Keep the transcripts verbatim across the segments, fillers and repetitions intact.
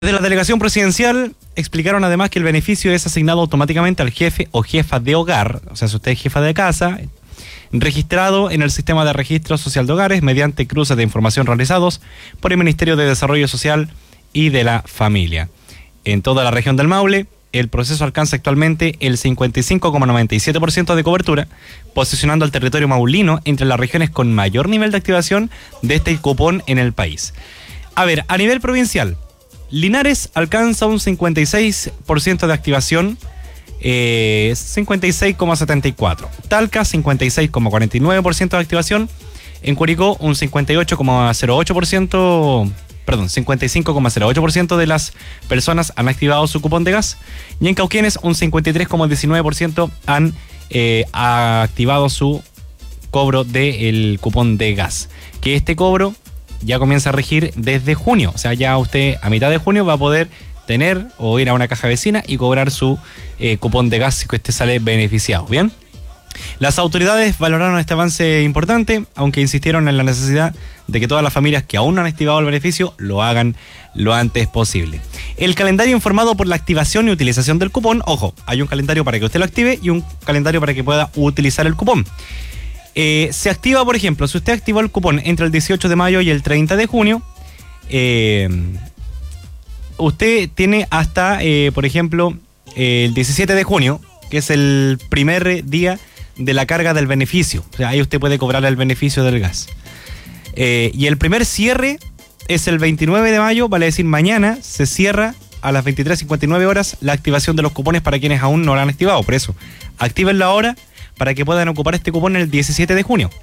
De la delegación presidencial explicaron además que el beneficio es asignado automáticamente al jefe o jefa de hogar, o sea, si usted es jefa de casa, registrado en el sistema de registro social de hogares mediante cruces de información realizados por el Ministerio de Desarrollo Social y de la Familia. En toda la región del Maule, el proceso alcanza actualmente el cincuenta y cinco coma noventa y siete por ciento de cobertura, posicionando al territorio maulino entre las regiones con mayor nivel de activación de este cupón en el país. A ver, a nivel provincial, Linares alcanza un cincuenta y seis por ciento de activación, eh, cincuenta y seis coma setenta y cuatro. Talca, cincuenta y seis coma cuarenta y nueve por ciento de activación. En Curicó, un cincuenta y ocho coma cero ocho por ciento, perdón, cincuenta y cinco coma cero ocho por ciento de las personas han activado su cupón de gas. Y en Cauquenes, un cincuenta y tres coma diecinueve por ciento han eh, activado su cobro del cupón de gas. Que este cobro ya comienza a regir desde junio, o sea, ya usted a mitad de junio va a poder tener o ir a una caja vecina y cobrar su eh, cupón de gas que usted sale beneficiado, ¿bien? Las autoridades valoraron este avance importante, aunque insistieron en la necesidad de que todas las familias que aún no han activado el beneficio lo hagan lo antes posible. El calendario informado por la activación y utilización del cupón, ojo, hay un calendario para que usted lo active y un calendario para que pueda utilizar el cupón. Eh, se activa, por ejemplo, si usted activó el cupón entre el dieciocho de mayo y el treinta de junio, eh, usted tiene hasta, eh, por ejemplo, eh, el diecisiete de junio, que es el primer día de la carga del beneficio. O sea, ahí usted puede cobrar el beneficio del gas. Eh, y el primer cierre es el veintinueve de mayo, vale decir mañana, se cierra a las veintitrés cincuenta y nueve horas la activación de los cupones para quienes aún no lo han activado. Por eso, actívenlo ahora para que puedan ocupar este cupón el diecisiete de junio.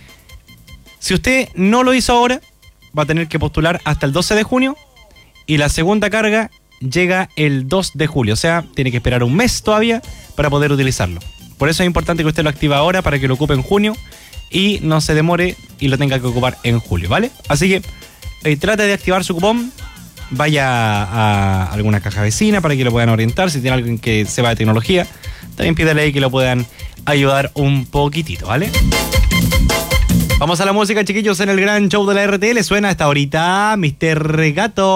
Si usted no lo hizo ahora, va a tener que postular hasta el doce de junio y la segunda carga llega el dos de julio. O sea, tiene que esperar un mes todavía para poder utilizarlo. Por eso es importante que usted lo active ahora para que lo ocupe en junio y no se demore y lo tenga que ocupar en julio, ¿vale? Así que eh, trate de activar su cupón, vaya a alguna caja vecina para que lo puedan orientar. Si tiene alguien que sepa de tecnología, también pídale ahí que lo puedan ayudar un poquitito, ¿vale? Vamos a la música, chiquillos, en el gran show de la R T L. Suena hasta ahorita mister Gato.